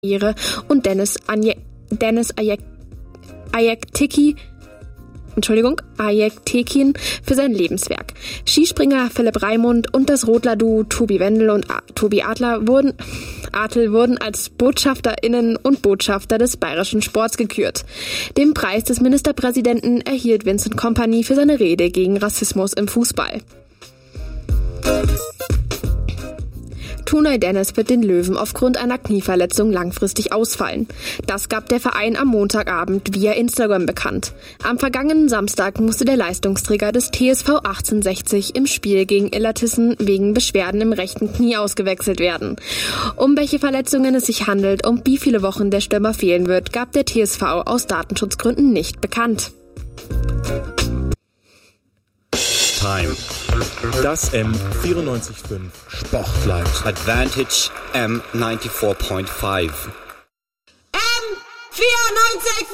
und Dennis Ayektekin für sein Lebenswerk. Skispringer Philipp Raimund und das Rodler-Duo Tobi Wendel und Tobi Adler wurden als BotschafterInnen und Botschafter des bayerischen Sports gekürt. Den Preis des Ministerpräsidenten erhielt Vincent Kompany für seine Rede gegen Rassismus im Fußball. Tunay Dennis wird den Löwen aufgrund einer Knieverletzung langfristig ausfallen. Das gab der Verein am Montagabend via Instagram bekannt. Am vergangenen Samstag musste der Leistungsträger des TSV 1860 im Spiel gegen Illertissen wegen Beschwerden im rechten Knie ausgewechselt werden. Um welche Verletzungen es sich handelt und wie viele Wochen der Stürmer fehlen wird, gab der TSV aus Datenschutzgründen nicht bekannt. Time. Das M94.5 Sportlive. Advantage M94.5. M94.5